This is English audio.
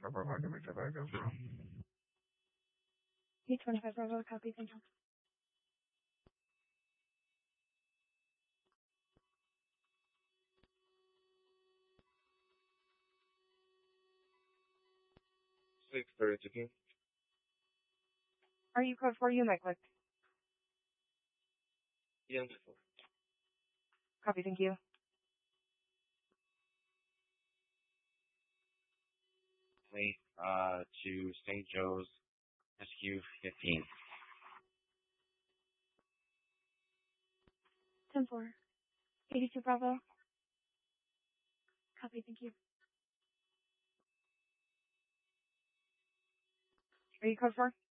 E25 Bravo, copy, thank you. Are you code 4? You might click. Yeah. Copy, thank you. To St. Joe's, SQ 15. 10-4. 82 Bravo. Copy, thank you. Are you code 4?